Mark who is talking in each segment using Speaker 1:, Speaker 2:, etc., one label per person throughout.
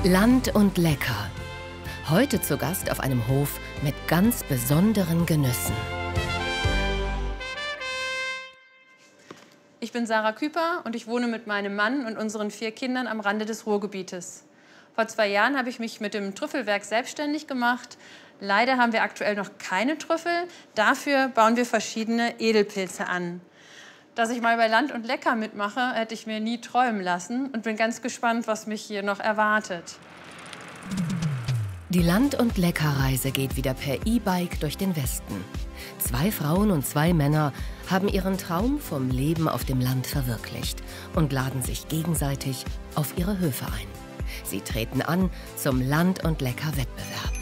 Speaker 1: Land und lecker. Heute zu Gast auf einem Hof mit ganz besonderen Genüssen.
Speaker 2: Ich bin Sarah Küper und ich wohne mit meinem Mann und unseren 4 Kindern am Rande des Ruhrgebietes. Vor 2 Jahren habe ich mich mit dem Trüffelwerk selbstständig gemacht. Leider haben wir aktuell noch keine Trüffel. Dafür bauen wir verschiedene Edelpilze an. Dass ich mal bei Land und Lecker mitmache, hätte ich mir nie träumen lassen und bin ganz gespannt, was mich hier noch erwartet.
Speaker 1: Die Land- und Lecker-Reise geht wieder per E-Bike durch den Westen. 2 Frauen und 2 Männer haben ihren Traum vom Leben auf dem Land verwirklicht und laden sich gegenseitig auf ihre Höfe ein. Sie treten an zum Land- und Lecker-Wettbewerb.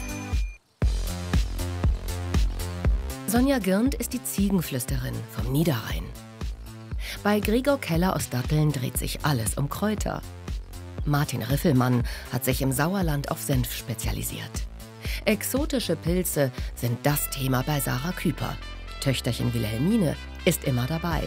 Speaker 1: Sonja Girnd ist die Ziegenflüsterin vom Niederrhein. Bei Gregor Keller aus Datteln dreht sich alles um Kräuter. Martin Riffelmann hat sich im Sauerland auf Senf spezialisiert. Exotische Pilze sind das Thema bei Sarah Küper. Töchterchen Wilhelmine ist immer dabei.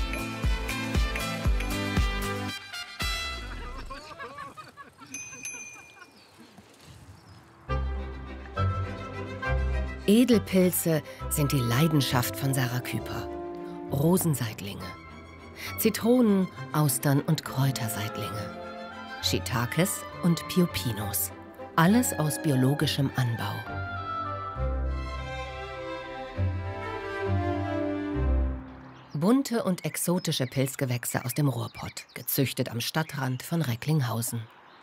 Speaker 1: Edelpilze sind die Leidenschaft von Sarah Küper. Rosenseitlinge, Zitronen, Austern und Kräuterseitlinge, Shiitakes und Piopinos. Alles aus biologischem Anbau. Bunte und exotische Pilzgewächse aus dem Ruhrpott, gezüchtet am Stadtrand von Recklinghausen.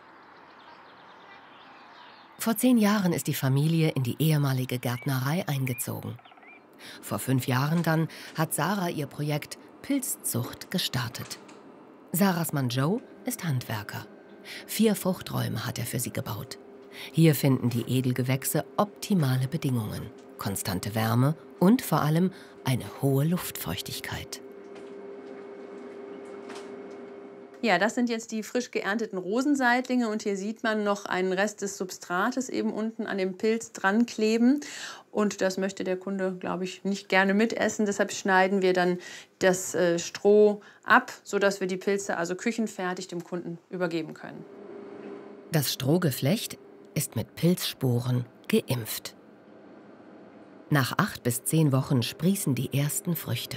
Speaker 1: Vor 10 Jahren ist die Familie in die ehemalige Gärtnerei eingezogen. Vor 5 Jahren dann hat Sarah ihr Projekt Pilzzucht gestartet. Sarahs Mann Joe ist Handwerker. 4 Fruchträume hat er für sie gebaut. Hier finden die Edelgewächse optimale Bedingungen, konstante Wärme und vor allem eine hohe Luftfeuchtigkeit.
Speaker 2: Ja, das sind jetzt die frisch geernteten Rosenseitlinge und hier sieht man noch einen Rest des Substrates eben unten an dem Pilz dran kleben. Und das möchte der Kunde, glaube ich, nicht gerne mitessen. Deshalb schneiden wir dann das Stroh ab, sodass wir die Pilze also küchenfertig dem Kunden übergeben können.
Speaker 1: Das Strohgeflecht ist mit Pilzsporen geimpft. Nach 8 bis 10 Wochen sprießen die ersten Früchte.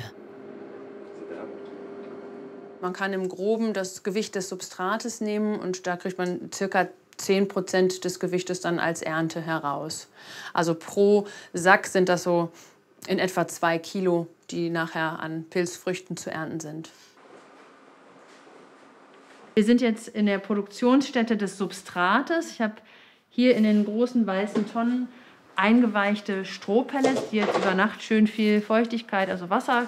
Speaker 2: Man kann im Groben das Gewicht des Substrates nehmen und da kriegt man ca. 10% des Gewichtes dann als Ernte heraus. Also pro Sack sind das so in etwa 2 Kilo, die nachher an Pilzfrüchten zu ernten sind. Wir sind jetzt in der Produktionsstätte des Substrates. Ich habe hier in den großen weißen Tonnen eingeweichte Strohpellets, die jetzt über Nacht schön viel Feuchtigkeit, also Wasser,